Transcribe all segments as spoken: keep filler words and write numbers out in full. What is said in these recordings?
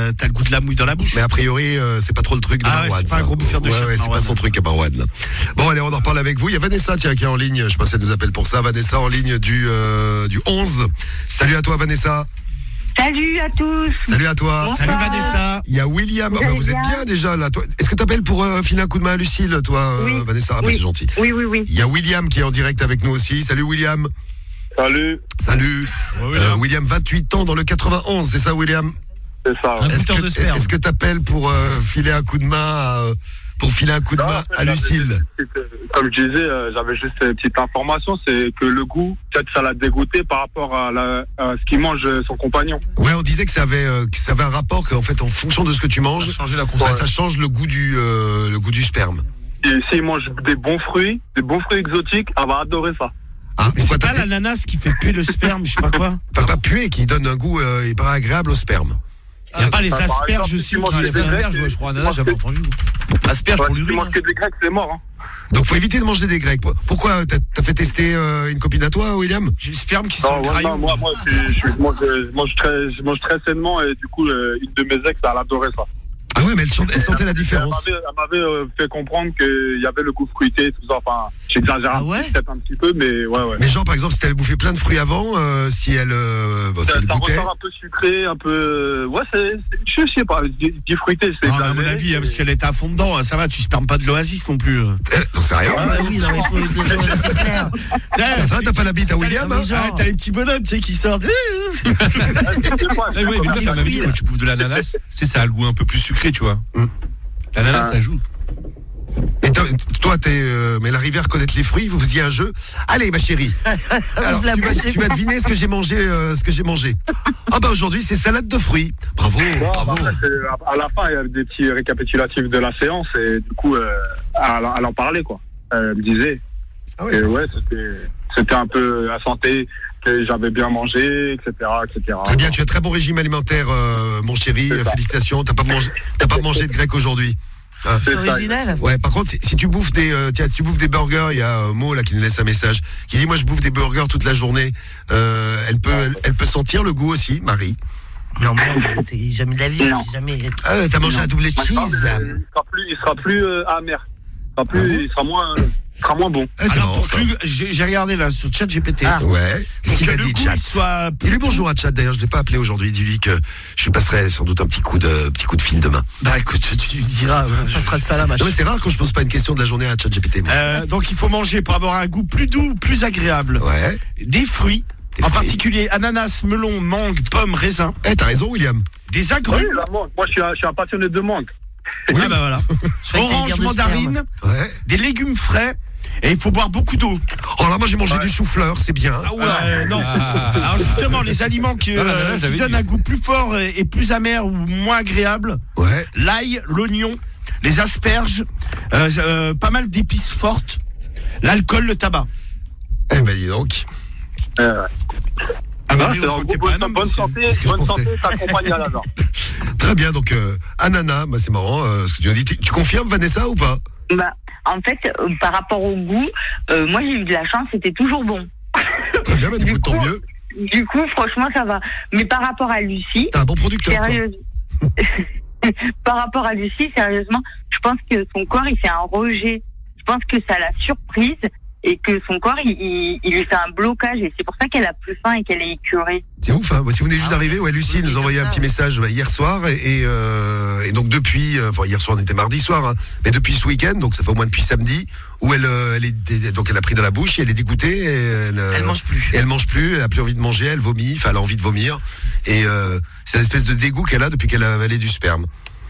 t'as, t'as le goût de la mouille dans la bouche. Mais a priori, euh, c'est pas trop le truc de ah Marwan. Ouais, c'est pas un gros bouffeur de ouais, chef. ouais, c'est pas son truc à Marwan. Bon, allez, on en reparle avec vous. Il y a Vanessa, tiens, qui est en ligne. Je pense qu'elle nous appelle pour ça. Vanessa en ligne du, euh, du onze. Salut à toi, Vanessa. Salut à tous. Salut à toi. Bonsoir. Salut Vanessa. Il y a William. Vous, ah bah, vous êtes bien, bien déjà là. Toi, est-ce que tu appelles pour euh, filer un coup de main à Lucille, toi, oui. euh, Vanessa? Ah bah, oui. c'est gentil. Oui, oui, oui. Il y a William qui est en direct avec nous aussi. Salut William. Salut. Salut. Ouais, William. Euh, William, vingt-huit ans dans le quatre-vingt-onze, c'est ça William? C'est ça. Un Ouais. Est-ce bouton de que, sperme. est-ce que tu appelles pour euh, filer un coup de main à, euh, pour filer un coup de Non, main en fait, à j'avais Lucille? juste une petite, euh, Comme je disais, euh, j'avais juste une petite information, c'est que le goût, peut-être ça l'a dégoûté par rapport à, la, à ce qu'il mange son compagnon. Ouais, on disait que ça avait, euh, que ça avait un rapport, qu'en fait, en fonction de ce que tu Ça a manges, changé la ça, consistance. ça change le goût du, euh, le goût du sperme. Et s'il mange des bons fruits, des bons fruits exotiques, elle va adorer ça. Ah, Mais pourquoi c'est pas t'as- l'ananas qui fait puer le sperme, je sais pas quoi. Enfin, pas puer, qui donne un goût euh, hyper agréable au sperme. Il y a pas les Enfin, par asperges exemple, aussi. si tu manges Ah, des les grecs, asperges, ouais, je crois, ananas, j'avais entendu. Asperges Ouais, pour si tu l'urine. manges que des grecs, c'est mort. Hein. Donc, faut éviter de manger des grecs. Pourquoi? T'as, t'as fait tester euh, une copine à toi, William? J'ai le sperme qui sent Non, le ouais, crayon. non, moi, moi je, je, je, mange, je, mange très, je mange très sainement et du coup, euh, une de mes ex, elle adorait ça. Ah ouais, mais elle, chante- elle sentait la Elle différence. m'avait, elle m'avait euh, fait comprendre qu'il y avait le goût fruité, tout ça. Enfin, j'exagère Ah un ouais petit- peut-être un petit peu, mais ouais, ouais. Mais genre, par exemple, si t'avais bouffé plein de fruits avant, euh, si elle, euh, bon, si Ça, elle ça goûtait. ressort un peu sucré, un peu. Ouais, c'est. c'est- Je sais pas, du, du fruité, c'est. Non, mais à mon exagéré, avis, hein, parce et- qu'elle était à fond dedans, hein, ça va, tu spermes pas de l'oasis non plus. euh. Eh, T'en sais rien. Ah bah oui, non mais faut c'est clair. Eh, Ça, t'as pas la bite à William, mais hein? genre- Ah, t'as les petits bonhommes, tu sais, qui sortent. Je sais pas, Ah ouais, mais je bien, sais faire pas. ma vie, quand tu bouffes de l'ananas, c'est ça a le goût un peu plus sucré, tu vois. Mm. L'ananas, Ah. ça joue. Et toi, toi, t'es, euh, mais elle arrivait à reconnaître les fruits, vous faisiez un jeu. Allez, ma chérie. Alors, Ouvre la tu, vas, bouche et tu vas deviner ce que j'ai mangé, euh, ce que j'ai mangé. Ah bah aujourd'hui, c'est salade de fruits. Bravo, Bon, bravo. bah, c'est- à la fin, il y avait des petits récapitulatifs de la séance et du coup, euh, elle, elle en parlait, quoi. Elle me disait. Ah ouais, Et ouais, c'était, c'était un peu. Elle sentait que j'avais bien mangé, et cetera, et cetera. Très bien, tu as un très bon régime alimentaire, euh, mon chéri. C'est ça. Félicitations. T'as pas mangé, t'as pas mangé de grec aujourd'hui. Hein. C'est C'est ça. original. Ouais, par contre, si, si tu bouffes des, euh, tiens, si tu bouffes des burgers, il y a euh, Mo là qui nous laisse un message, qui dit moi je bouffe des burgers toute la journée. Euh, elle peut, elle, elle peut sentir le goût aussi, Marie. Non mais t'es jamais de la vie, Non. j'ai jamais. Ah, t'as mangé Non. un doublé Moi, je pense cheese. que Il sera plus, il sera plus euh, amer. Il sera, plus, Ah bon il sera moins, il sera moins bon. Ah, c'est Alors, marrant, pour ça. plus, j'ai, j'ai regardé là sur ChatGPT. Ah. Ouais. Qu'est-ce Pour qu'il que a le dit, goût Chat? il soit Il lui bonjour à Chat d'ailleurs, je l'ai pas appelé aujourd'hui, dis-lui que je passerai sans doute un petit coup de petit coup de fil demain. Bah écoute, tu, tu diras. Ça sera le salam. Non mais c'est rare quand je pose pas une question de la journée à Chat G P T. moi. Euh, donc il faut manger pour avoir un goût plus doux, plus agréable. Ouais. Des fruits, Des en fruits. particulier ananas, melon, mangue, pomme, raisin. Eh, t'as raison, William. Des Oui, agrumes. la menthe. Moi, je suis un, je suis un passionné de menthe. Oui. Ah bah voilà. Je croyais que t'allais Orange, dire de mandarine, Ouais. des légumes frais. Et il faut boire beaucoup d'eau. Oh là, moi j'ai mangé Ouais. du chou-fleur, c'est bien. Euh, non. Ah. Alors justement, les aliments qui, Ah, là, là, euh, là, qui j'avais donnent dit. un goût plus fort et, et plus amer ou moins agréable, Ouais. l'ail, l'oignon, les asperges, euh, euh, pas mal d'épices fortes, l'alcool, le tabac. Eh ben dis donc. Euh, Ah bah, c'est en gros, bonne, bonne santé, c'est ce que je bonne pensais. santé, t'accompagne à la mort. Très bien, donc euh, ananas, bah, c'est marrant euh, ce que tu as dit. Tu, tu confirmes Vanessa ou pas? Bah, en fait, euh, par rapport au goût, euh, moi j'ai eu de la chance, c'était toujours bon. Très bien, bah, du Du coup, tant coup, mieux. Du coup, franchement, ça va. Mais par rapport à Lucie, T'as un bon producteur. toi. sérieusement, par rapport à Lucie, sérieusement, je pense que son corps, il fait un rejet. Je pense que ça l'a surprise et que son corps, il, il, il lui fait un blocage. Et c'est pour ça qu'elle a plus faim et qu'elle est écœurée. C'est ouf, hein. Si vous venez juste Ah, d'arriver, ouais, c'est Lucie nous comme a envoyé un ça, petit ouais. message bah, hier soir et, et, euh, et donc depuis, euh, enfin hier soir on était mardi soir, hein, mais depuis ce week-end, donc ça fait au moins depuis samedi, où elle, euh, elle est, dé- donc elle a pris dans la bouche, et elle est dégoûtée, et elle, euh, Elle mange plus. et elle mange plus, elle a plus envie de manger, elle vomit, enfin elle a envie de vomir, et euh, c'est l'espèce de dégoût qu'elle a depuis qu'elle a avalé du sperme.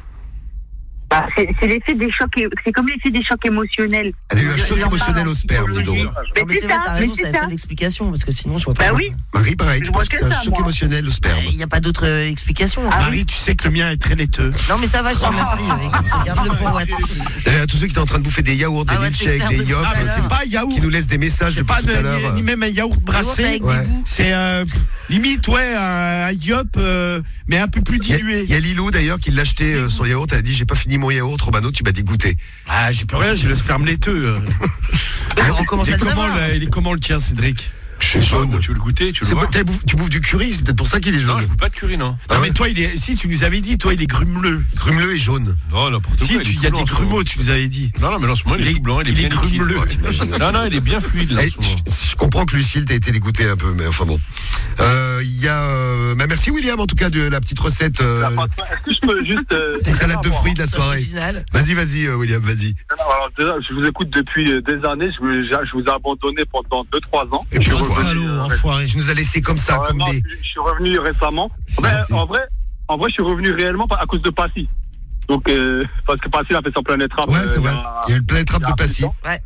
Bah, c'est c'est l'effet des chocs, é- c'est comme l'effet des chocs émotionnels. Elle a eu un Je- choc j'en parle émotionnel en au sperme, dis donc. psychologie. Non, Mais mais c'est c'est vrai, ça, t'as mais raison, c'est c'est la ça. seule explication, parce que sinon je vois pas. Bah pourquoi. oui. Marie, pareil, Je tu vois penses que que c'est un ça, choc moi. émotionnel au sperme? Il n'y a pas d'autre euh, explication. Ah Marie, tu sais que le mien est très laiteux. Non mais ça va, je te remercie. Écoute, Garde-le pour Watt. Et à tous ceux qui étaient en train de bouffer des yaourts, des Ah ouais, c'est milkshakes, clair, des depuis yops, tout à Ah, mais l'heure. c'est pas un yaourt. qui nous laissent des messages C'est depuis pas tout à de- l'heure. ni, ni même un yaourt Yaourt brassé. avec Ouais. des goûts. C'est euh, pff, limite, ouais, un, un yop, euh, mais un peu plus Il y, a, dilué. il y a Lilou d'ailleurs qui l'a acheté euh, son yaourt, elle a dit j'ai pas fini mon yaourt, Romano tu m'as dégoûté. Ah, j'ai plus rien, j'ai le sperme laiteux. euh. Alors, on commence Il à est le comment, savoir. le, il est comment le tien, Cédric? C'est jaune. Tu veux le goûter, tu veux C'est le pas- voir? t'as bouff- tu bouffes du curry, c'est peut-être pour ça qu'il est Non, jaune. je bouffe pas de curry, non. Ah Non, ouais. mais toi, il est. Si, tu nous avais dit, toi, il est grumeleux. Grumeleux et jaune. Non, n'importe Si, quoi. tu- il y a des grumeaux, tu nous avais dit. Non, non, mais en ce moment, il Il est est- tout blanc, il est il est bien liquide. grumeleux. Oh, t'imagines. Non, non, il est bien fluide, là, en Eh, ce moment. je, je comprends que Lucille t'as été dégoûté un peu, mais enfin bon. Euh, Il y a. Euh, bah merci William en tout cas de la petite recette. euh, La pâte- Est-ce que je peux juste. euh, Petite salade de savoir, fruits de la C'est soirée. original. Vas-y, vas-y euh, William, vas-y. Non, alors, déjà, je vous écoute depuis euh, des années. Je vous, je vous ai abandonné pendant deux trois ans. Et puis Je suis pourquoi revenu, euh, enfoiré. Tu nous as laissé comme ça, Ouais, comme non, des. je, je suis revenu récemment. Mais, gentil. en vrai, en vrai, je suis revenu réellement à cause de Passy. Donc, euh, parce que Passy a fait son Planète Rap. Ouais, euh, c'est vrai. Il y a eu le Planète Rap il y a de un peu Passy. temps. Ouais.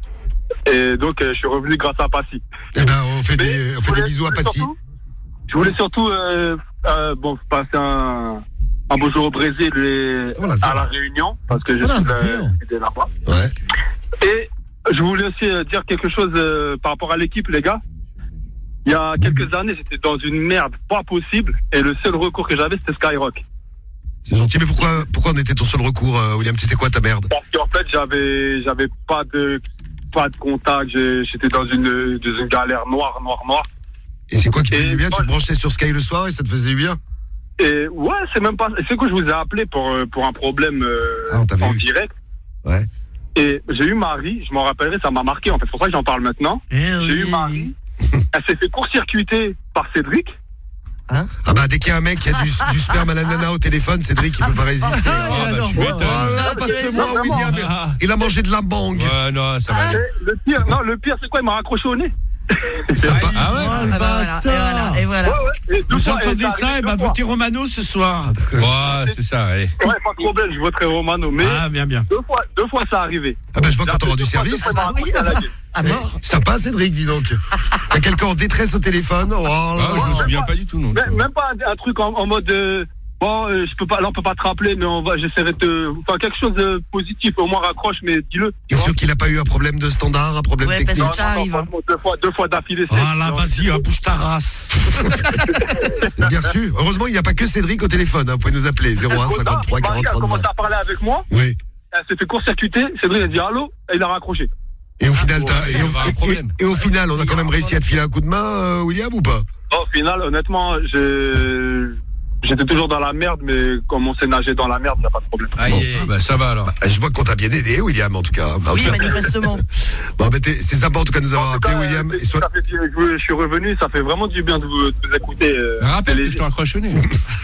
Et donc, euh, je suis revenu grâce à Passy. Eh ben, on fait Mais des, on je fait des voulais- bisous à je voulais Passy. surtout- Je voulais surtout euh, euh, bon, passer un, un beau jour au Brésil et Voilà, c'est à La vrai. Réunion, parce que je Voilà, suis c'est euh, vrai. j'étais là-bas. Ouais. Et je voulais aussi euh, dire quelque chose euh, par rapport à l'équipe, les gars. Il y a quelques années, j'étais dans une merde pas possible, et le seul recours que j'avais, c'était Skyrock. C'est gentil, mais pourquoi, pourquoi on était ton seul recours, euh, William? C'était quoi ta merde? Parce qu'en fait, j'avais, j'avais pas de, pas de contact, j'ai- j'étais dans une, dans une galère noire, noire, noire. Et c'est quoi qui te Et faisait du bien? moi, Tu te branchais sur Sky le soir et ça te faisait du bien? Et ouais, c'est même pas, c'est que je vous ai appelé pour, euh, pour un problème euh, Ah, on t'avait en eu. direct. Ouais. Et j'ai eu Marie, je m'en rappellerai, ça m'a marqué en fait, c'est pour ça que j'en parle maintenant. J'ai eu Marie, elle s'est fait court-circuiter par Cédric. Ah bah dès qu'il y a un mec qui a du, du sperme à la nana au téléphone, Cédric il peut pas résister. Ah, bah, tu m'étonnes. Voilà, passe-moi William. Ah. Il a mangé de la bang. Ouais, non, ça va aller. Et le pire, non, le pire c'est quoi? Il m'a raccroché au nez. Sympa. Ah ouais? Ah bah voilà, et voilà, et voilà. Ouais, ouais. Et deux Vous fois, entendez et ça? arrivé Et bah, deux fois. votez Romano ce soir. Ouais, c'est ça, allez. Ouais, pas de problème, je voterai Romano. Mais Ah, bien, bien. deux fois, deux fois ça arrivé. Ah bah je vois J'ai quand t'auras appelé du deux fois, deux service. fois, il m'a Ah oui, raccroché à la gueule. À mort. Sympa Cédric, dis donc. T'as quelqu'un en détresse au téléphone? Oh là Ah, là. je me souviens pas du tout, non. Mais- Même pas un, un truc en, en mode euh, bon, euh, je peux pas, là on peut pas te rappeler, mais on va, j'essaierai de te, enfin quelque chose de positif, au moins raccroche, mais dis-le. T'es sûr qu'il a pas eu un problème de standard, un problème Ouais, parce technique? que ça arrive. hein. Deux fois, deux fois d'affilée. c'est- Ah là, non, vas-y, hein, bouge ta race. Bien sûr. Heureusement, il n'y a pas que Cédric au téléphone. Hein. Vous pouvez nous appeler zéro un cinquante-trois Marie quarante a trente-deux. commencé à parler avec moi, Oui. elle s'est fait court-circuiter, Cédric a dit allô, et il a raccroché. Et au final, t'as- ouais, et, il y au, avait un et- problème. et au final, on a quand même réussi à te filer un coup de main, euh, William, ou pas? Au final, honnêtement, j'ai- j'étais toujours dans la merde, mais comme on s'est nagé dans la merde, il n'y a pas de problème. Aïe, bah ça va alors. Je vois qu'on t'a bien aidé, William, en tout cas. En Oui, tout cas- manifestement. Bon, bah, t'es- c'est sympa en tout cas de nous avoir En tout appelé, cas, William. euh, Et soit- ça fait du- je, je suis revenu, ça fait vraiment du bien de vous, de vous écouter. euh, Rappelle les- que je te raccroche au nez.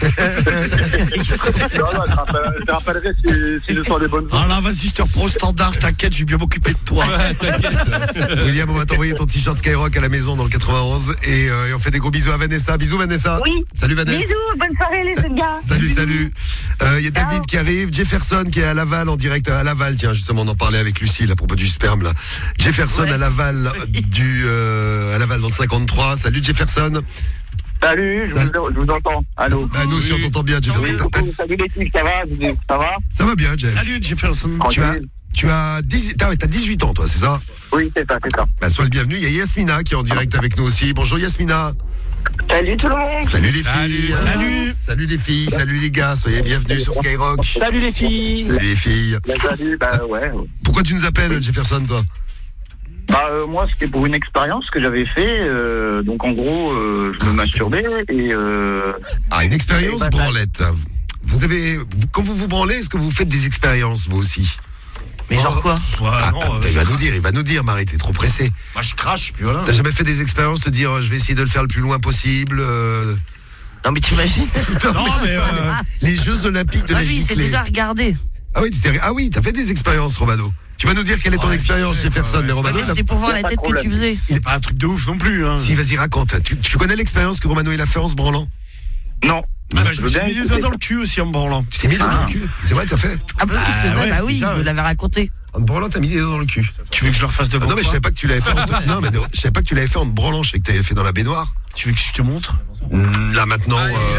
Voilà, je, rappelle- je te rappellerai si, si je sens les bonnes Ah là, vas-y, je te reprends au standard, t'inquiète, je vais bien m'occuper de toi. Ouais, t'inquiète. William, on va t'envoyer ton t-shirt Skyrock à la maison dans le quatre-vingt-onze. Et, euh, et on fait des gros bisous à Vanessa. Bisous, Vanessa. Oui. Salut, Vanessa. Bisous, bonne soirée les Sa- gars. Salut, salut. Euh, Il y a Ciao. David qui arrive, Jefferson qui est à Laval en direct à Laval. Tiens, justement, on en parlait avec Lucille à propos du sperme là. Jefferson Ouais. à Laval du euh, à Laval dans le cinquante-trois. Salut Jefferson. Salut, je Salut. vous, je vous entends. Allô. Ah, nous aussi on t'entend bien, Jefferson. Oui. T'as- t'as- Salut l'équipe, ça va Ça va Ça va bien, Jeff. Salut, Jefferson. Tu as tu as dix t'as t'as dix-huit ans toi, c'est ça? Oui, c'est ça, c'est ça. Bah, sois le bienvenu. Il y a Yasmina qui est en direct avec nous aussi. Bonjour Yasmina. Salut tout le monde. Salut les Salut, filles. salut. Salut les filles. Salut les gars. Soyez bienvenus sur Skyrock. Salut les filles. Salut les filles. Salut, bah ouais. Pourquoi tu nous appelles, Jefferson, toi? Bah euh, moi c'était pour une expérience que j'avais fait, euh, donc en gros euh, je me masturbais et euh, Ah, une expérience Eh ben, branlette. Vous avez, vous- quand vous vous branlez, est-ce que vous faites des expériences vous aussi? Mais genre quoi? Ouais, Ah, non, ah, euh, il va nous dire, il va nous dire, Marie, t'es trop pressé. moi je crache, puis voilà. T'as jamais fait des expériences, te dire, euh, je vais essayer de le faire le plus loin possible. euh, Non mais t'imagines? Non, mais euh, Les Jeux Olympiques de Ah la oui, c'est giclée. déjà regardé. Ah oui, tu t'es- ah oui, t'as fait des expériences, Romano. Tu vas nous dire quelle est ton Ouais, expérience, je sais, Jefferson, ouais, mais c'est Romano, Oui, il a- c'était pour voir la pas de tête que tu problème. faisais. c'est pas un truc de ouf non plus. Hein. Si, vas-y, raconte. Tu, tu connais l'expérience que Romano il a fait en se branlant? non. Ah bah, je Je me veux suis bien mis le écouter. doigt dans le cul aussi en me branlant. Tu t'es mis le doigt dans le cul. C'est vrai, t'as fait? Ah bah oui, c'est Ah vrai, ouais, bah oui, déjà, je l'avais raconté. En te branlant, t'as mis les doigts dans le cul. Tu veux que je le refasse Ah devant non, mais je toi savais pas que tu l'avais fait en te... Non, mais je savais pas que tu l'avais fait en te branlant. Je savais que t'avais fait dans la baignoire. Tu veux que je te montre? Mm, Là, maintenant,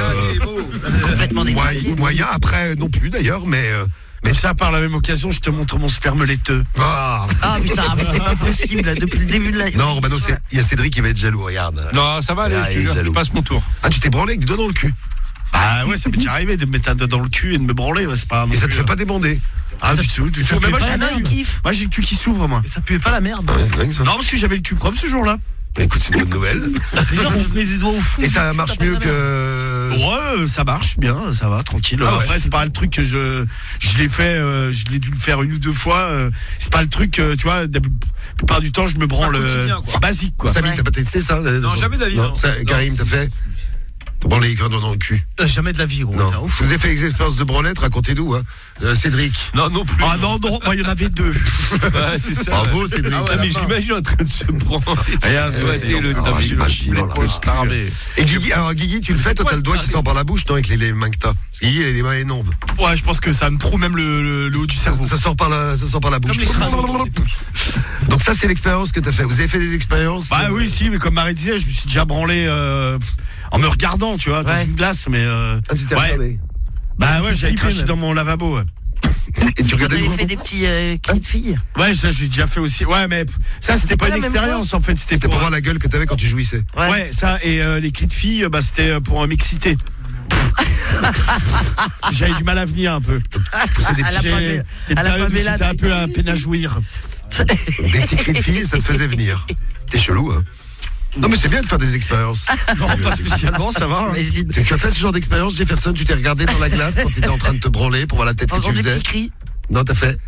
euh, Complètement moyen, décalé. moyen, après, non plus d'ailleurs, mais... euh, Mais ça, par la même occasion, je te montre mon sperme laiteux. ah. Ah putain, mais c'est pas possible là, depuis le début de la. Non, Romano, c'est- il y a Cédric qui va être jaloux, regarde. Non, ça va aller, Ah, je te il est jure. Je jaloux. passe mon tour. Ah, tu t'es branlé avec des doigts dans le cul. Ah ouais, ça m'est déjà arrivé de me mettre un doigt dans le cul et de me branler. Ouais, c'est pas non Et ça te plus, fait euh, pas débander. Ah, du tout, du ça tout. Mais fait moi, pas j'ai Ah le non, il cul. kiffe. Moi, j'ai le cul qui s'ouvre, moi. Ça puait pas la merde. Ah ouais, c'est dingue, ça. Non, parce que j'avais le cul propre ce jour-là. Bah, écoute, c'est une bonne nouvelle. Je mets les doigts au fond. Et ça marche mieux que. Ouais, ça marche bien, ça va, tranquille. Ah ouais. Après, c'est pas le truc que je, je l'ai fait, euh, je l'ai dû le faire une ou deux fois. Euh, c'est pas le truc, euh, tu vois, la plupart du temps, je me branle quotidien, quoi. euh, basique, quoi. Samy, t'as pas testé ça? Non, jamais de la vie, Non, non. ça, Non, Karim, t'as fait? Bon, les gars, dans le cul. Euh, Jamais de la vie, gros. Non. T'es un ouf. Si vous avez fait des expériences de branlette, racontez-nous, hein. Euh, Cédric. Non, non plus. Ah non, non, moi, il y en avait deux. Ouais, c'est ça. Bravo, Cédric. Ah, mais je l'imagine en train de se prendre. Regarde, Tu vois, ouais, t'es le oh, t'as vu j'imagine, le oh là poulet là. starvé. Et Guigui, alors Guigui, tu le fais, toi, t'as le doigt qui sort par la bouche, non, avec les, les mains que t'as. Parce que Guigui, il a des mains énormes. Ouais, je pense que ça me trouve même le, le, le haut du cerveau. Ça sort par la, ça sort par la bouche. Comme les crânes. Donc ça, c'est l'expérience que t'as fait. Vous avez fait des expériences? Bah oui, si, mais comme Marie disait, je me suis déjà branlé euh, en me regardant, tu vois, dans Ouais. une glace, mais. Euh, Ah, tu t'es ouais. regardé. Bah ouais, j'avais flippé, craché même. dans mon lavabo. Ouais, Et tu Vous regardais avez tout? fait des petits euh, cris de filles. ouais ça, j'ai déjà fait aussi. Ouais, mais pff, ça, c'était pas pas une la même expérience, en fait. C'était C'était pour. pour voir la gueule que t'avais quand tu jouissais. Ouais, ça, et euh, les cris de filles, bah, c'était pour euh, m'exciter. J'avais du mal à venir un peu. Pousser des À la petits, Pamela- C'est une à la période où Pamela, j'étais un peu à peine à jouir. des petits cris de filles, ça te faisait venir. T'es chelou, hein. Non, mais c'est bien de faire des expériences. Non, pas spécialement, ça va. hein. T'imagines. Tu, tu as fait ce genre d'expérience, Jefferson? Tu t'es regardé dans la glace quand t'étais en train de te branler pour voir la tête que T'entends tu des faisais? petits cris. Non, t'as fait?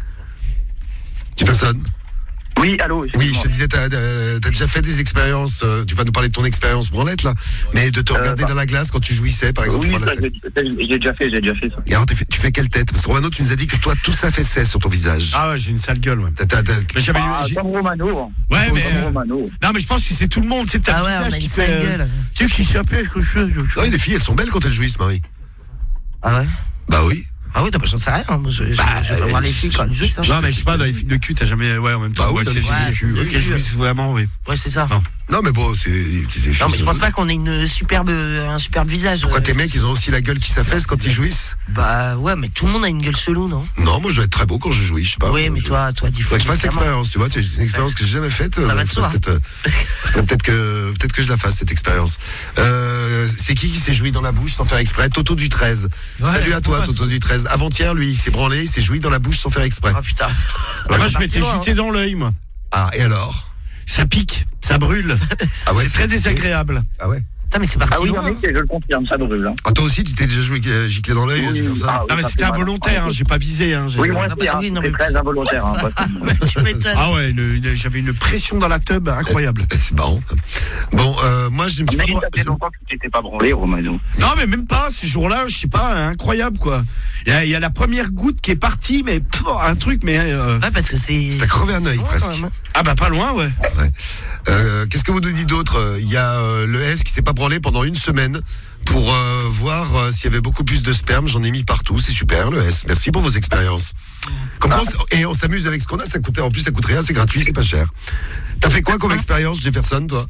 Jefferson? Oui, allô. Oui, je excuse-moi. te disais, t'as euh, t'as déjà fait des expériences, euh, tu vas nous parler de ton expérience branlette, là, mais de te Euh, regarder bah. dans la glace quand tu jouissais, par exemple, Oui, pour voir ça, la tête. j'ai j'ai déjà fait, j'ai déjà fait ça. Et alors, t'es fait- tu fais quelle tête? Parce que Romano, tu nous as dit que toi, tout ça fessait sur ton visage. Ah ouais, j'ai une sale gueule, ouais. T'as- t'as- t'as- Mais j'avais Ah, j'ai- comme Romano. Ouais, mais. Comme euh, Romano. Non, mais je pense que c'est tout le monde, c'est ta Ah ouais, on visage a qui une fait. sale euh, gueule. Tu sais qui s'appelle quelque chose. Non, les filles, elles sont belles quand elles jouissent, Marie. Ah ouais. Bah oui. Ah oui, non, bah, j'en sais rien. Moi, je, je, Bah, je vais voir les filles quand elles jouent, ça. Non, mais je sais pas, dans les films de cul, t'as jamais. Ouais, en même temps. Bah oui, ouais, dans c'est les films de ouais, cul, Parce ouais. qu'elles jouissent vraiment, oui. Ouais, c'est ça. Non. Non, mais bon, c'est. Non, mais je pense pas qu'on ait une superbe, un superbe visage. Pourquoi euh, tes mecs, ils ont aussi la gueule qui s'affaisse quand ils jouissent? Bah ouais, mais tout le monde a une gueule chelou, non? Non, moi, je dois être très beau quand je jouis, je sais pas. Oui, mais Je- toi, toi, dis Faudrait que je fasse l'expérience, tu vois, c'est une expérience que j'ai jamais faite. Ça euh, va de faudrait soi. Peut-être, euh, faudrait peut-être que, peut-être que je la fasse, cette expérience. Euh, c'est qui qui s'est joui dans la bouche sans faire exprès? Toto du treize. Ouais, Salut à toi, ouais, Toto du treize. Avant-hier, lui, il s'est branlé, il s'est joui dans la bouche sans faire exprès. Ah putain. Moi, c'est je parti m'étais loin, jeté dans l'œil, moi. Ah, et alors? Ça pique, ça brûle. Ah ouais, C'est très désagréable. Ah ouais? Putain, mais c'est parti Ah oui, loin. en hein. effet, je le confirme, ça brûle. Hein. Ah, toi aussi, tu t'es déjà joué euh, giclé dans l'œil, Oui, tu fais ça? ah, oui, Non, mais ça c'était fait mal. involontaire, hein, j'ai pas visé. Hein, j'ai- Oui, moi Ah aussi, bah hein, oui, non, c'est mais- très involontaire. Hein, parce que- Tu m'étonnes. Ah ouais, une- une- j'avais une pression dans la tub incroyable. C'est marrant. Bon, euh, moi, je me suis pas Mais droit- ça fait longtemps que tu t'étais pas branlé, Romano. Non, mais même pas, ce jour-là, je sais pas, incroyable quoi. Il y, a- il y a la première goutte qui est partie, mais pff, un truc, mais. euh, Ouais, parce que c'est. T'as crevé un œil, c'est loin, presque. quand même, hein. Ah bah pas loin, ouais. Euh, Qu'est-ce que vous nous dites d'autre? Il y a euh, le S qui s'est pas branlé pendant une semaine pour euh, voir euh, s'il y avait beaucoup plus de sperme. J'en ai mis partout, c'est super le S. Merci pour vos expériences. Comme quoi, on s- et on s'amuse avec ce qu'on a, ça coûte, en plus ça coûte rien, c'est gratuit, c'est pas cher. T'as fait quoi comme expérience, Jefferson, toi?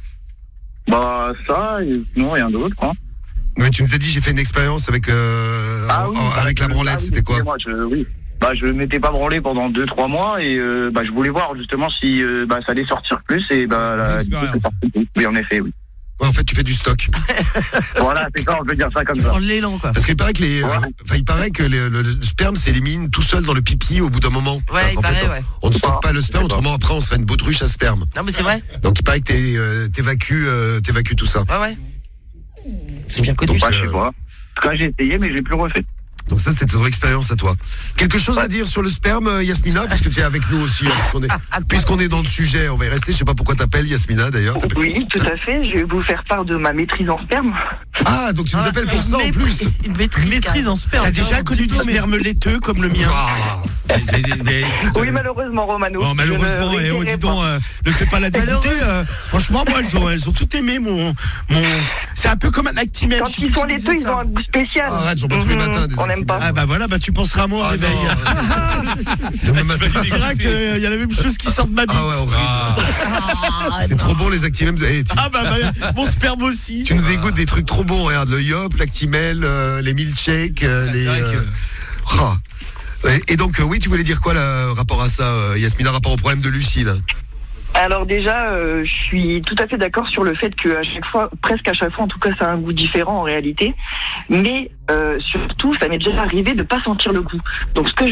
Bah, ça, et non, rien d'autre, quoi. Mais tu nous as dit j'ai fait une expérience avec euh, en- en- bah, avec la je- branlette, ah oui, c'était quoi? excusez-moi, je, oui. Bah, je m'étais pas branlé pendant deux trois mois et euh, bah, je voulais voir justement si euh, bah, ça allait sortir plus et bah, la, L'expérience. c'est parti. Oui, en effet, oui. Ouais, en fait, tu fais du stock. Voilà, c'est ça, on peut dire ça comme Tu ça. prends l'élan, quoi. Parce qu'il paraît que les, euh, Ouais. enfin, il paraît que les- le, le sperme s'élimine tout seul dans le pipi au bout d'un moment. Ouais, il en fait, paraît, on, ouais. on ne stocke pas le sperme, autrement après on serait une baudruche à sperme. Non, mais c'est vrai. Donc il paraît que t'es, euh, t'évacues, euh, t'évacues tout ça. Ouais, ouais. C'est bien connu. Donc, Bah, euh, je sais pas. En tout cas, j'ai essayé, mais j'ai plus refait. Donc ça, c'était ton expérience à toi. Quelque chose à dire sur le sperme, euh, Yasmina, puisque tu es avec nous aussi, hein, puisqu'on est, puisqu'on est dans le sujet, on va y rester. Je sais pas pourquoi t'appelles Yasmina d'ailleurs. T'appelles- Oui, tout à fait. Je vais vous faire part de ma maîtrise en sperme. Ah, donc tu nous appelles pour ça en plus. Une maîtrise. Maîtrise en sperme. T'as déjà connu du sperme laiteux comme le mien? Ah. Mais- mais- mais écoute, Oui, euh, malheureusement, Romano. Bon, malheureusement, Je ne et on dit réitérerai donc, pas. euh, ne fais pas la dégoûter. Malheureuse. euh, franchement, moi, elles ont, elles ont tout aimé mon, mon. C'est un peu comme un actimel. Quand je sais ils plus sont qui laiteux, disait ils ça. ont un goût spécial. Arrête, j'en bois tous les Mhm, matins, des On n'aime pas. Ah bah voilà, bah tu penseras à moi au Ah, réveil. non, Demain matin. Tu diras qu'il y a la même chose qui sort de ma bite. Ah ouais, horrible. Ah, C'est trop bon les Actimel. Eh, tu, Ah bah, bah, mon sperme aussi. tu nous dégoûtes des trucs trop bons. Regarde, le Yop, l'Actimel, euh, les milkshakes, euh, les. C'est vrai que- euh, ah. Ouais, et donc, euh, oui, tu voulais dire quoi là, rapport à ça, euh, Yasmina, rapport au problème de Lucie là? Alors déjà, euh, je suis tout à fait d'accord sur le fait qu'à chaque fois, presque à chaque fois, en tout cas, ça a un goût différent en réalité. Mais euh, surtout, ça m'est déjà arrivé de pas sentir le goût. Donc ce que je lui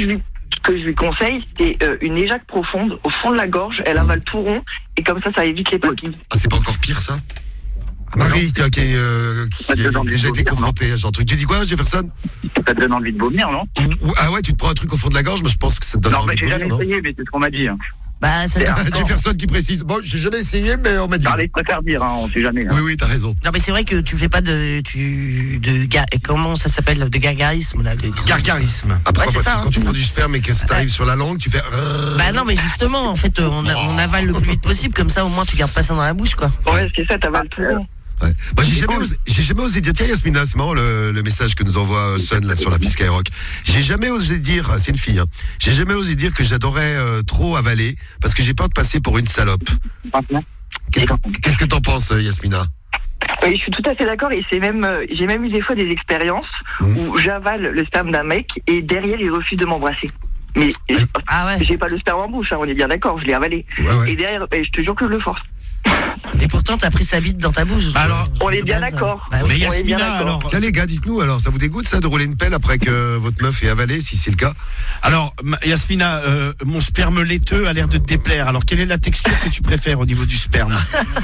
ce que je lui conseille, c'est euh, une éjac profonde au fond de la gorge. Elle avale tout rond et comme ça, ça évite les papilles. Ah, c'est pas encore pire, ça? Marie, qui, qui, euh, qui a déjà été confrontée à ce genre de truc. Tu dis quoi, Jefferson? Ça te donne envie de vomir, non? Ou- Ah ouais, tu te prends un truc au fond de la gorge, mais je pense que ça te donne Non, envie mais de j'ai vomir, jamais non? essayé, mais c'est ce qu'on m'a dit. hein. Bah, ça C'est dépend. un- Jefferson qui précise. Bon, j'ai jamais essayé, mais on m'a dit. Allez, je préfère dire, hein, on sait jamais. hein. Oui, oui, t'as raison. Non, mais c'est vrai que tu fais pas de. Tu, de gar- comment ça s'appelle? De gargarisme, là. De, Gargarisme. Après, Ouais, c'est parce ça, que hein, quand tu c'est prends ça. du sperme et que ça t'arrive sur la langue, tu fais. Bah, non, mais justement, en fait, on, a- on avale le plus vite possible, comme ça, au moins, tu gardes pas ça dans la bouche, quoi. Ouais, c'est ça, t'avales tout rond. Ouais. Moi, j'ai jamais, osé, j'ai jamais osé dire. Tiens, Yasmina, c'est marrant le, le message que nous envoie euh, Sun là sur la piste Skyrock. J'ai jamais osé dire, c'est une fille, hein, j'ai jamais osé dire que j'adorais euh, trop avaler parce que j'ai peur de passer pour une salope. Qu'est-ce que, qu'est-ce que t'en penses, euh, Yasmina? Oui, je suis tout à fait d'accord et c'est même, euh, j'ai même eu des fois des expériences Mmh. où j'avale le sperme d'un mec et derrière il refuse de m'embrasser. Mais Ah ouais. j'ai pas le sperme en bouche, hein, on est bien d'accord, je l'ai avalé. Ouais, ouais. Et derrière, et je te jure que je le force. Et pourtant, t'as pris sa bite dans ta bouche. Bah alors, on est De bien base, d'accord. bah oui. Mais On est bien Yasmina, d'accord. alors, Tiens, les gars, dites-nous, alors, ça vous dégoûte ça de rouler une pelle après que votre meuf ait avalé, si c'est le cas? alors ma- Yasmina, euh, mon sperme laiteux a l'air de te déplaire. Alors, quelle est la texture que tu préfères au niveau du sperme?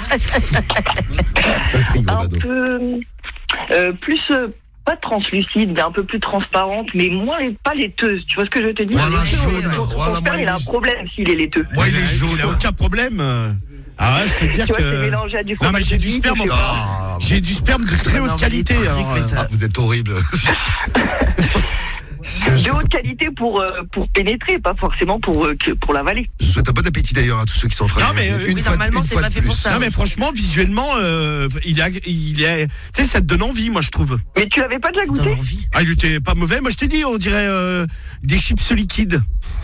Sacré gros Un badaud. peu euh, plus euh, pas translucide, mais un peu plus transparente, mais moins pas laiteuse. Tu vois ce que je te dis? Voilà, Laiteux, jaune, ton- ton voilà, sperme, moi, il a un il est- problème s'il est laiteux. Moi, il est jaune. Il a aucun problème. Ah ouais, je peux te dire Tu vois, c'est que. mélangé à du Non, mais fromage j'ai de du bite, sperme. je sais en- pas. J'ai du sperme de très Non, haute mais qualité. des trucs, alors, mais euh, t'as- Ah, vous êtes horrible. Je pense- je- De haute qualité pour, euh, pour pénétrer, pas forcément pour, euh, que- pour l'avaler. Je souhaite un bon appétit d'ailleurs à tous ceux qui sont en train Non, de mais, manger. euh, une oui, fois, normalement, une c'est fois pas de fait pour plus. ça. Non, mais franchement, visuellement, euh, il a, il est, tu sais, ça te donne envie, moi, je trouve. Mais tu l'avais pas déjà T'as goûté? envie. Ah, il était pas mauvais. Moi, je t'ai dit, on dirait euh, des chips liquides.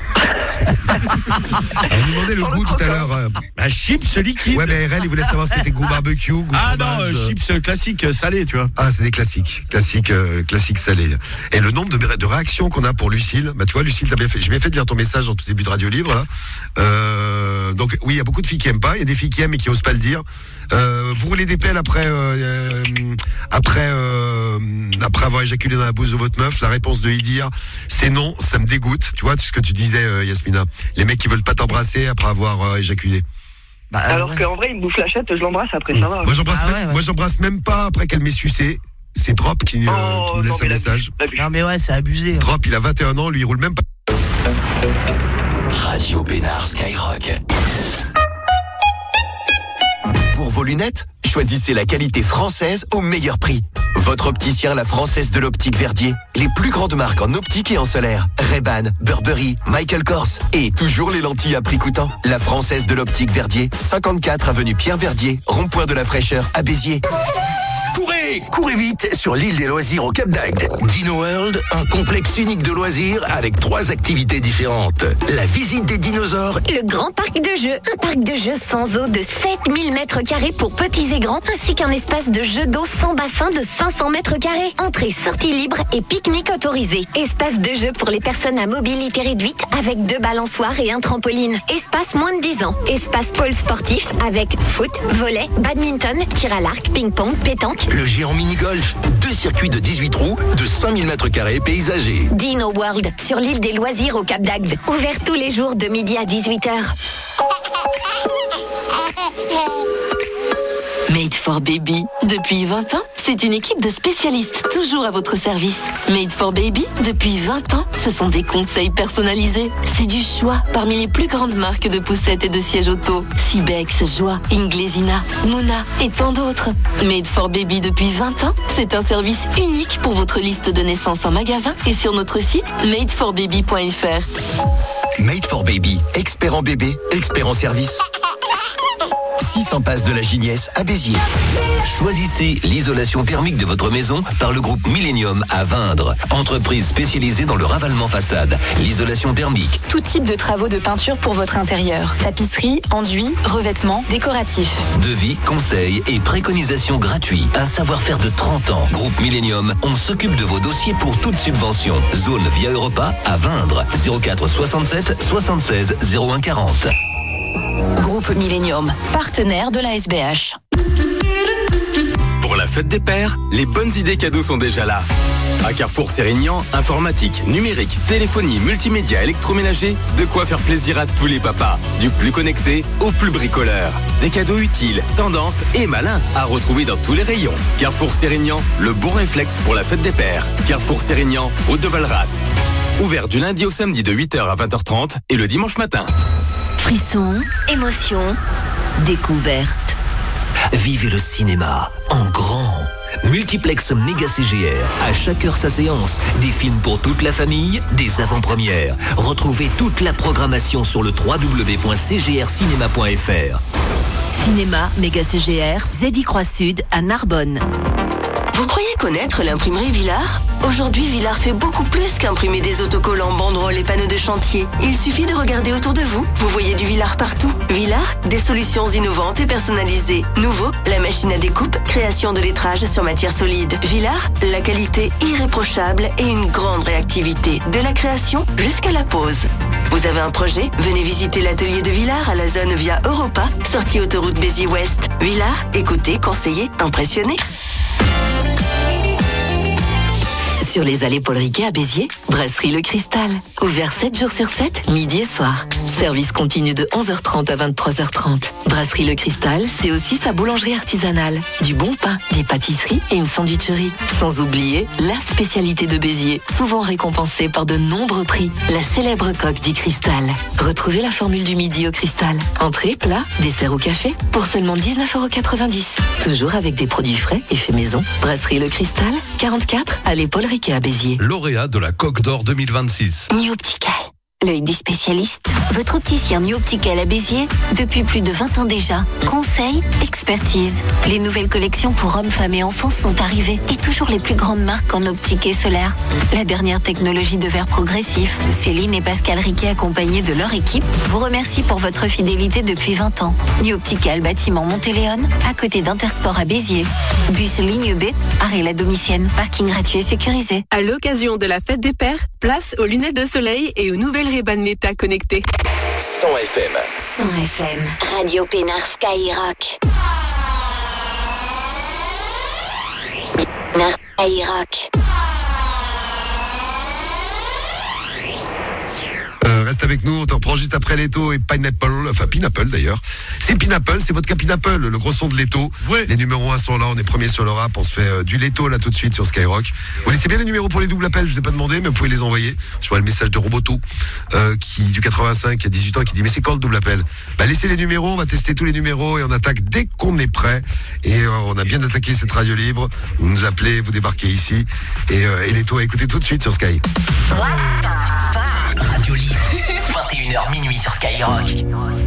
On nous demandait le Sur le goût tout à croquant. l'heure. euh, Bah, chips liquides. Ouais, mais R L, il voulait savoir si c'était goût barbecue, goût Ah non, fromage. euh, chips classiques, euh, salés, tu vois. Ah, c'est des classiques, classiques, euh, classiques salés. Et le nombre de, de réactions qu'on a pour Lucille, bah tu vois, Lucille, t'as bien fait. J'ai bien fait de lire ton message en tout début de Radio Libre. Là. Euh, donc oui, il y a beaucoup de filles qui aiment pas, il y a des filles qui aiment et qui osent pas le dire. Euh, vous roulez des pelles après, euh, euh, après, euh, après avoir éjaculé dans la bouche de votre meuf. La réponse de y dire, c'est non, ça me dégoûte. Tu vois, ce que tu disais, euh, Yasmina. Les mecs qui veulent pas t'embrasser après avoir euh, éjaculé. Bah, Alors ouais. qu'en vrai, il me bouffe la chatte, je l'embrasse après, ça va. Moi, j'embrasse, Ah même, ouais, ouais. moi, j'embrasse même pas après qu'elle m'ait sucé. C'est Drop qui, euh, Oh, qui nous non, laisse mais un la message. bûche, la bûche. Non, mais ouais, c'est abusé. hein. Drop, il a vingt et un ans, lui, il roule même pas. Radio Bénard Skyrock. Pour vos lunettes, choisissez la qualité française au meilleur prix. Votre opticien La Française de l'Optique Verdier. Les plus grandes marques en optique et en solaire. Ray-Ban, Burberry, Michael Kors. Et toujours les lentilles à prix coûtant. La Française de l'Optique Verdier. cinquante-quatre avenue Pierre Verdier. Rond-point de la Fraîcheur à Béziers. Courez, courez vite sur l'île des loisirs au Cap d'Agde. Dino World, un complexe unique de loisirs avec trois activités différentes. La visite des dinosaures, Le grand parc de jeux, un parc de jeux sans eau de sept mille mètres carrés pour petits et grands, ainsi qu'un espace de jeux d'eau sans bassin de cinq cents mètres carrés. Entrée, sortie libre et pique-nique autorisé. Espace de jeux pour les personnes à mobilité réduite avec deux balançoires et un trampoline. Espace moins de dix ans. Espace pôle sportif avec foot, volley, badminton, tir à l'arc, ping-pong, pétanque. le géant mini-golf, deux circuits de dix-huit trous de cinq mille mètres carrés paysagers. Dino World, sur l'île des loisirs au Cap d'Agde. Ouvert tous les jours de midi à dix-huit heures. Made for Baby. Depuis vingt ans, c'est une équipe de spécialistes toujours à votre service. Made for Baby, depuis vingt ans, ce sont des conseils personnalisés. C'est du choix parmi les plus grandes marques de poussettes et de sièges auto. Cibex, Joie, Inglesina, Mouna et tant d'autres. Made for Baby depuis vingt ans, c'est un service unique pour votre liste de naissance en magasin et sur notre site made for baby point f r. Made for Baby, expert en bébé, expert en service. six cents passes de la Gignesse à Béziers. Choisissez l'isolation thermique de votre maison par le groupe Millennium à Vindre. Entreprise spécialisée dans le ravalement façade, l'isolation thermique. Tout type de travaux de peinture pour votre intérieur. Tapisserie, enduit, revêtements, décoratifs. Devis, conseils et préconisations gratuits. Un savoir-faire de trente ans. Groupe Millennium, on s'occupe de vos dossiers pour toute subvention. Zone Via Europa à Vindre. zéro quatre soixante-sept soixante-seize zéro un quarante. Groupe Millennium, partenaire de la S B H. Pour la fête des pères, les bonnes idées cadeaux sont déjà là. À Carrefour Sérignan, informatique, numérique, téléphonie, multimédia, électroménager, de quoi faire plaisir à tous les papas. Du plus connecté au plus bricoleur. Des cadeaux utiles, tendances et malins à retrouver dans tous les rayons. Carrefour Sérignan, le bon réflexe pour la fête des pères. Carrefour Sérignan, Route de Valras. Ouvert du lundi au samedi de huit heures à vingt heures trente et le dimanche matin. Frisson, émotion, découverte. Vivez le cinéma en grand. Multiplex méga C G R. À chaque heure sa séance. Des films pour toute la famille, des avant-premières. Retrouvez toute la programmation sur le w w w point c g r cinéma point f r. Cinéma méga C G R, Zedi Croix Sud à Narbonne. Vous croyez connaître l'imprimerie Villard ? Aujourd'hui, Villard fait beaucoup plus qu'imprimer des autocollants, banderoles et panneaux de chantier. Il suffit de regarder autour de vous. Vous voyez du Villard partout. Villard, des solutions innovantes et personnalisées. Nouveau, la machine à découpe, création de lettrage sur matière solide. Villard, la qualité irréprochable et une grande réactivité. De la création jusqu'à la pose. Vous avez un projet ? Venez visiter l'atelier de Villard à la zone via Europa, sortie autoroute Béziers-Ouest. Villard, écoutez, conseillez, impressionnez. Sur les allées Paul Riquet à Béziers, Brasserie Le Cristal. Ouvert sept jours sur sept, midi et soir. Service continu de onze heures trente à vingt-trois heures trente. Brasserie Le Cristal, c'est aussi sa boulangerie artisanale. Du bon pain, des pâtisseries et une sandwicherie. Sans oublier la spécialité de Béziers, souvent récompensée par de nombreux prix. La célèbre coque du Cristal. Retrouvez la formule du midi au Cristal. Entrée, plat, dessert ou café, pour seulement dix-neuf euros quatre-vingt-dix. Toujours avec des produits frais et faits maison. Brasserie Le Cristal, quarante-quatre, allée Paul Riquet à Béziers. Lauréat de la Coque d'Or deux mille vingt-six. New Optical, l'œil du spécialiste. Votre opticien New Optical à Béziers, depuis plus de vingt ans déjà. Conseil, expertise. Les nouvelles collections pour hommes, femmes et enfants sont arrivées. Et toujours les plus grandes marques en optique et solaire. La dernière technologie de verre progressif. Céline et Pascal Riquet, accompagnés de leur équipe, vous remercient pour votre fidélité depuis vingt ans. New Optical, bâtiment Montéléon, à côté d'Intersport à Béziers. Bus ligne B, arrêt la Domitienne. Parking gratuit et sécurisé. À l'occasion de la fête des pères, place aux lunettes de soleil et aux nouvelles Ray-Ban Meta connectées. cent F M. cent F M. Radio Pénard Skyrock. Pénard Skyrock. Euh, reste avec nous, on te reprend juste après Leto et Pineapple, enfin Pineapple d'ailleurs. C'est Pineapple, c'est votre Pineapple, le gros son de Leto. Ouais. Les numéros un sont là, on est premiers sur le rap, on se fait euh, du Leto là tout de suite sur Skyrock. Vous laissez bien les numéros pour les doubles appels, je vous ai pas demandé, mais vous pouvez les envoyer. Je vois le message de Roboto, euh, qui du quatre-vingt-cinq, qui a dix-huit ans, qui dit mais c'est quand le double appel ? Bah laissez les numéros, on va tester tous les numéros et on attaque dès qu'on est prêt. Et euh, on a bien attaqué cette radio libre. Vous nous appelez, vous débarquez ici. Et, euh, et Leto à écouter tout de suite sur Sky. Radio Libre, vingt et une heures minuit sur Skyrock.